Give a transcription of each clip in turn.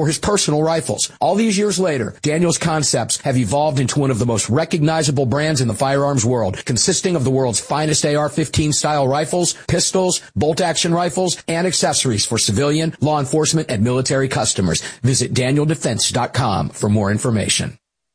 or his personal rifles. All these years later, Daniel's concepts have evolved into one of the most recognizable brands in the firearms world, consisting of the world's finest AR-15 style rifles, pistols, bolt-action rifles, and accessories for civilian, law enforcement, and military customers. Visit DanielDefense.com for more information.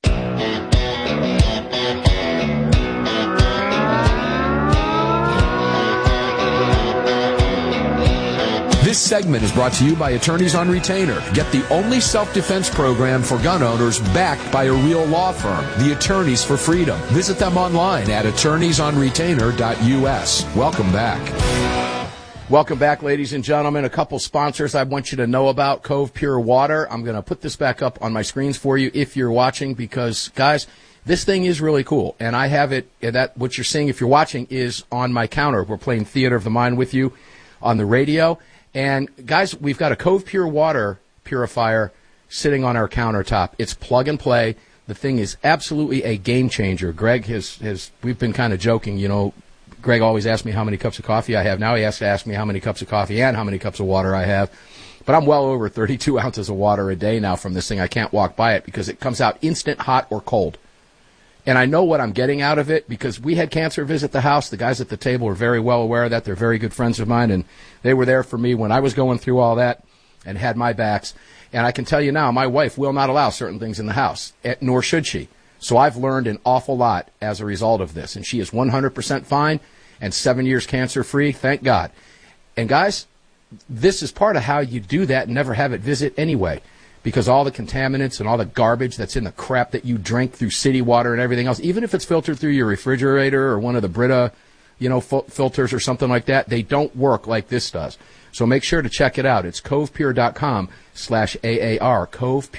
This segment is brought to you by Attorneys on Retainer. Get the only self-defense program for gun owners backed by a real law firm, the Attorneys for Freedom. Visit them online at attorneysonretainer.us. Welcome back. Welcome back, ladies and gentlemen. A couple sponsors I want you to know about. Cove Pure Water. I'm going to put this back up on my screens for you if you're watching because, guys, this thing is really cool. And I have it, that what you're seeing if you're watching is on my counter. We're playing Theater of the Mind with you on the radio. And, guys, we've got a Cove Pure Water purifier sitting on our countertop. It's plug and play. The thing is absolutely a game changer. Greg we've been kind of joking, you know. Greg always asks me how many cups of coffee I have. Now he has to ask me how many cups of coffee and how many cups of water I have. But I'm well over 32 ounces of water a day now from this thing. I can't walk by it because it comes out instant hot or cold. And I know what I'm getting out of it because we had cancer visit the house. The guys at the table are very well aware of that. They're very good friends of mine, and they were there for me when I was going through all that and had my backs. And I can tell you now, my wife will not allow certain things in the house, nor should she. So I've learned an awful lot as a result of this. And she is 100% fine and 7 years cancer-free, thank God. And, guys, this is part of how you do that and never have it visit anyway. Because all the contaminants and all the garbage that's in the crap that you drink through city water and everything else, even if it's filtered through your refrigerator or one of the Brita, filters or something like that, they don't work like this does. So make sure to check it out. It's covepure.com/AAR,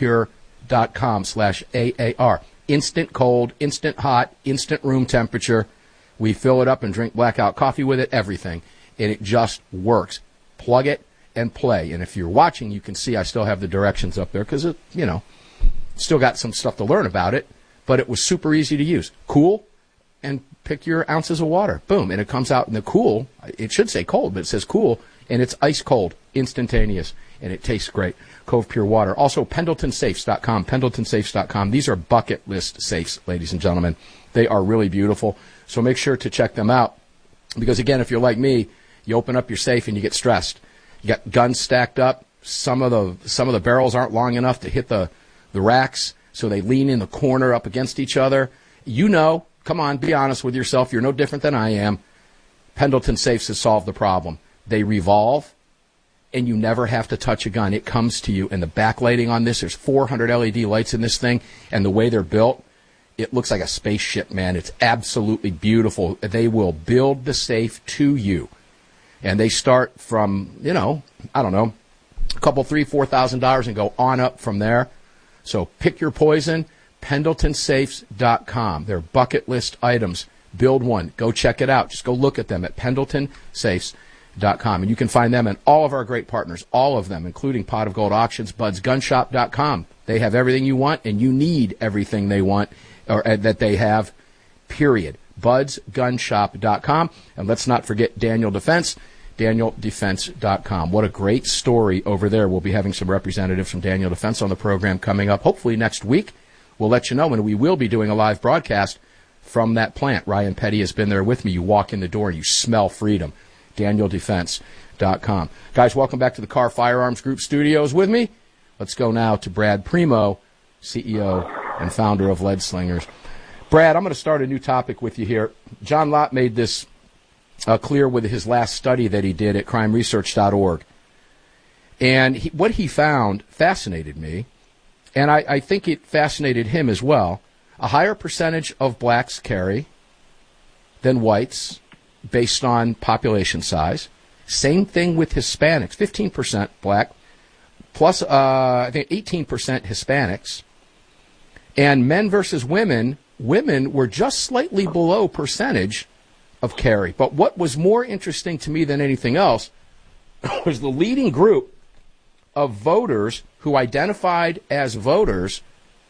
covepure.com/AAR. Instant cold, instant hot, instant room temperature. We fill it up and drink blackout coffee with it, everything. And it just works. Plug it and play. And if you're watching, you can see I still have the directions up there because, still got some stuff to learn about it, but it was super easy to use. Cool, and pick your ounces of water. Boom, and it comes out in the cool. It should say cold, but it says cool, and it's ice cold, instantaneous, and it tastes great. Cove Pure Water. Also, PendletonSafes.com, PendletonSafes.com. These are bucket list safes, ladies and gentlemen. They are really beautiful, so make sure to check them out because, again, if you're like me, you open up your safe and you get stressed. You got guns stacked up. Some of the barrels aren't long enough to hit the racks, so they lean in the corner up against each other. Come on, be honest with yourself. You're no different than I am. Pendleton Safes has solved the problem. They revolve, and you never have to touch a gun. It comes to you. And the backlighting on this, there's 400 LED lights in this thing, and the way they're built, it looks like a spaceship, man. It's absolutely beautiful. They will build the safe to you. And they start from, a couple, $3,000, $4,000 and go on up from there. So pick your poison, PendletonSafes.com. They're bucket list items. Build one. Go check it out. Just go look at them at PendletonSafes.com. And you can find them and all of our great partners, all of them, including Pot of Gold Auctions, BudsGunShop.com. They have everything you want, and you need everything they want or that they have, period. BudsGunShop.com. And let's not forget Daniel Defense, DanielDefense.com. What a great story over there. We'll be having some representatives from Daniel Defense on the program coming up, hopefully next week. We'll let you know, and we will be doing a live broadcast from that plant. Ryan Petty has been there with me. You walk in the door and you smell freedom. DanielDefense.com. Guys, welcome back to the Car Firearms Group studios with me. Let's go now to Brad Primo, CEO and founder of Lead Slingers. Brad, I'm going to start a new topic with you here. John Lott made this clear with his last study that he did at crimeresearch.org. And what he found fascinated me, and I think it fascinated him as well. A higher percentage of blacks carry than whites based on population size. Same thing with Hispanics, 15% black, plus I think 18% Hispanics. And men versus women were just slightly below percentage of carry. But what was more interesting to me than anything else was the leading group of voters who identified as voters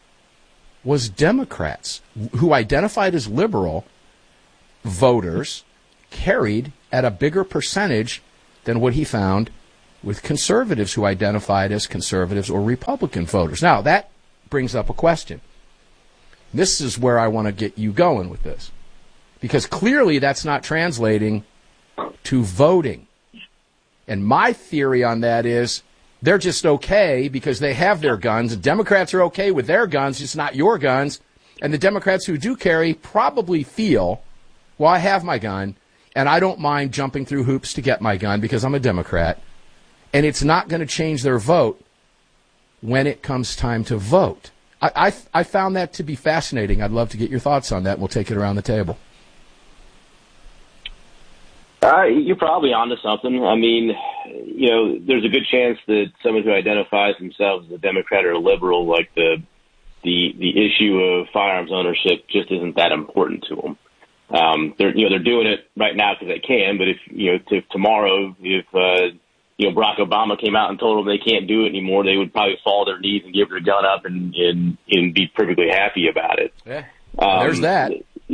was Democrats, who identified as liberal voters carried at a bigger percentage than what he found with conservatives who identified as conservatives or Republican voters. Now, that brings up a question. This is where I want to get you going with this, because clearly that's not translating to voting. And my theory on that is they're just okay because they have their guns. Democrats are okay with their guns, it's not your guns. And the Democrats who do carry probably feel, well, I have my gun, and I don't mind jumping through hoops to get my gun because I'm a Democrat. And it's not going to change their vote when it comes time to vote. I found that to be fascinating. I'd love to get your thoughts on that. We'll take it around the table. You're probably onto something. I mean, you know, there's a good chance that someone who identifies themselves as a Democrat or a liberal, like the issue of firearms ownership, just isn't that important to them. They're doing it right now because they can, but if tomorrow, Barack Obama came out and told them they can't do it anymore, they would probably fall to their knees and give their gun up and be perfectly happy about it. Yeah, there's that.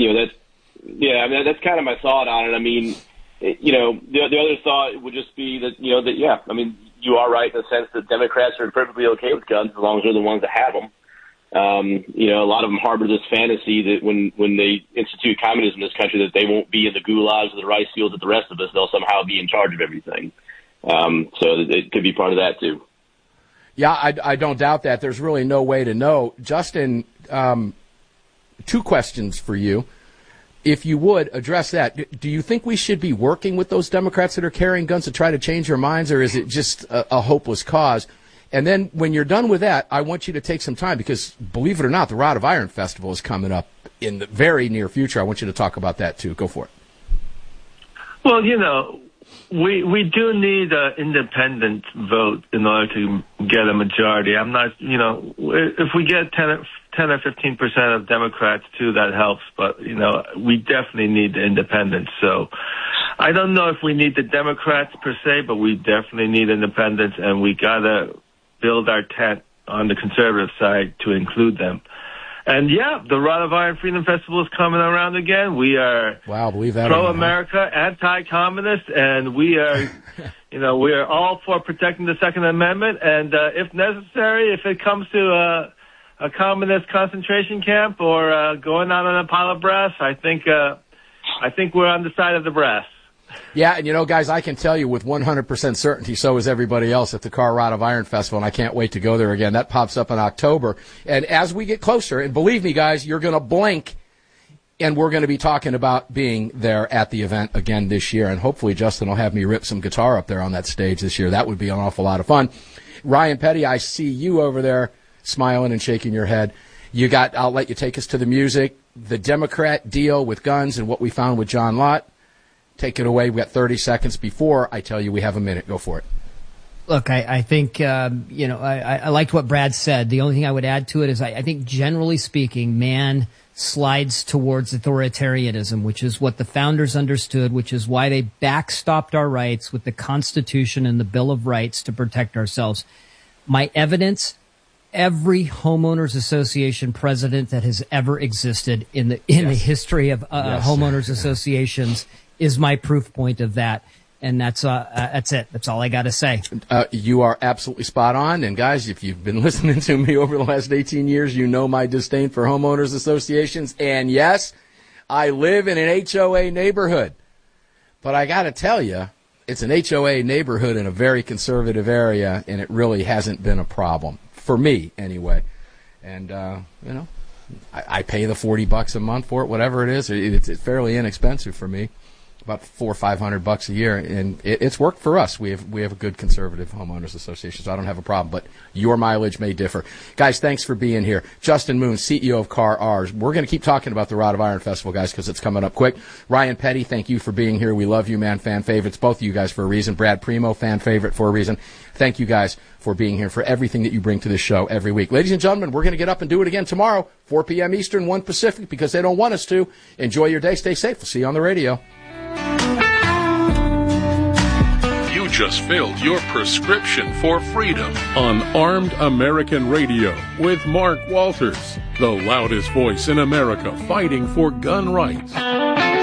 That's kind of my thought on it. I mean, the other thought would just be that, you are right in the sense that Democrats are perfectly okay with guns as long as they're the ones that have them. A lot of them harbor this fantasy that when they institute communism in this country, that they won't be in the gulags or the rice fields with the rest of us. They'll somehow be in charge of everything. So it could be part of that, too. Yeah, I don't doubt that. There's really no way to know. Justin, two questions for you. If you would address that, do you think we should be working with those Democrats that are carrying guns to try to change their minds, or is it just a hopeless cause? And then when you're done with that, I want you to take some time because, believe it or not, the Rod of Iron Festival is coming up in the very near future. I want you to talk about that, too. Go for it. Well, we do need an independent vote in order to get a majority. I'm not, if we get 10 or 15% of Democrats, too, that helps. But, we definitely need the independents. So I don't know if we need the Democrats per se, but we definitely need independents, and we got to build our tent on the conservative side to include them. And, the Rod of Iron Freedom Festival is coming around again. We are pro-America, anti-communist, and we are, we are all for protecting the Second Amendment. And if necessary, if it comes to a communist concentration camp or going out on a pile of brass, I think we're on the side of the brass. Yeah, and guys, I can tell you with 100% certainty, so is everybody else at the Car Rod of Iron Festival, and I can't wait to go there again. That pops up in October. And as we get closer, and believe me, guys, you're going to blink, and we're going to be talking about being there at the event again this year. And hopefully Justin will have me rip some guitar up there on that stage this year. That would be an awful lot of fun. Ryan Petty, I see you over there smiling and shaking your head. I'll let you take us to the music, the Democrat deal with guns and what we found with John Lott. Take it away. We've got 30 seconds before I tell you we have a minute. Go for it. Look, I think, I liked what Brad said. The only thing I would add to it is I think generally speaking, man slides towards authoritarianism, which is what the founders understood, which is why they backstopped our rights with the Constitution and the Bill of Rights to protect ourselves. My evidence, every homeowners association president that has ever existed in the history of homeowners associations is my proof point of that. And that's it. That's all I got to say. You are absolutely spot on. And guys, if you've been listening to me over the last 18 years, you know my disdain for homeowners associations. And yes, I live in an HOA neighborhood. But I got to tell you, it's an HOA neighborhood in a very conservative area, and it really hasn't been a problem. For me, anyway. And, I pay the $40 a month for it, whatever it is. It's fairly inexpensive for me. About $400 or $500 a year, and it's worked for us. We have a good conservative homeowners association, so I don't have a problem. But your mileage may differ, guys. Thanks for being here, Justin Moon, CEO of Car R's. We're going to keep talking about the Rod of Iron Festival, guys, because it's coming up quick. Ryan Petty, thank you for being here. We love you, man. Fan favorites, both of you guys, for a reason. Brad Primo, fan favorite for a reason. Thank you guys for being here, for everything that you bring to this show every week, ladies and gentlemen. We're going to get up and do it again tomorrow, 4 p.m. Eastern, 1 Pacific, because they don't want us to. Enjoy your day. Stay safe. We'll see you on the radio. You just filled your prescription for freedom on Armed American Radio with Mark Walters, the loudest voice in America fighting for gun rights.